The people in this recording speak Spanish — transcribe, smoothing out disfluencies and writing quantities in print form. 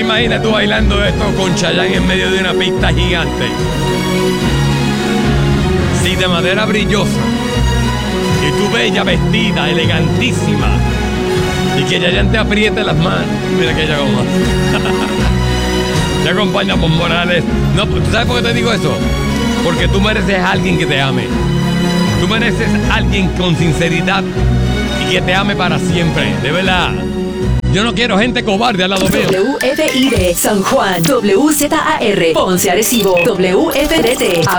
imaginas tú bailando esto con Chayanne en medio de una pista gigante. Sí, de madera brillosa. Y tú bella, vestida, elegantísima. Y que Chayanne te apriete las manos. Mira que ella como. Te acompaña por Morales. No, ¿tú sabes por qué te digo eso? Porque tú mereces a alguien que te ame. Tú mereces a alguien con sinceridad y que te ame para siempre. De verdad. Yo no quiero gente cobarde al lado mío. WFID San Juan, WZAR Ponce Arecibo, WFDT